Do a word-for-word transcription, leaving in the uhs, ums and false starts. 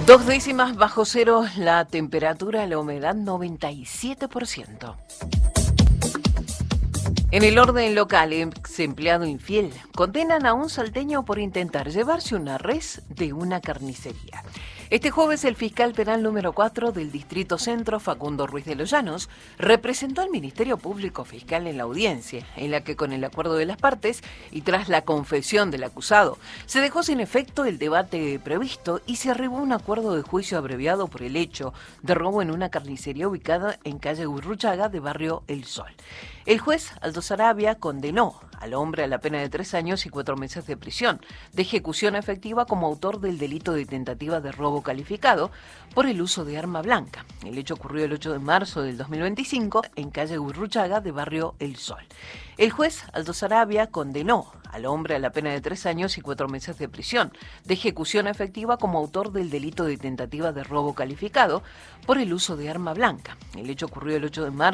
Dos décimas bajo cero la temperatura, la humedad noventa y siete por ciento. En el orden local, ex empleado infiel, condenan a un salteño por intentar llevarse una res de una carnicería. Este jueves, el fiscal penal número cuatro del Distrito Centro, Facundo Ruiz de los Llanos, representó al Ministerio Público Fiscal en la audiencia, en la que, con el acuerdo de las partes y tras la confesión del acusado, se dejó sin efecto el debate previsto y se arribó a un acuerdo de juicio abreviado por el hecho de robo en una carnicería ubicada en calle Gurruchaga de barrio El Sol. El juez Aldo Sarabia condenó al hombre a la pena de tres años y cuatro meses de prisión, de ejecución efectiva como autor del delito de tentativa de robo calificado por el uso de arma blanca. El hecho ocurrió el ocho de marzo del dos mil veinticinco en calle Gurruchaga de barrio El Sol. El juez Aldo Sarabia condenó al hombre a la pena de tres años y cuatro meses de prisión, de ejecución efectiva como autor del delito de tentativa de robo calificado por el uso de arma blanca. El hecho ocurrió el ocho de marzo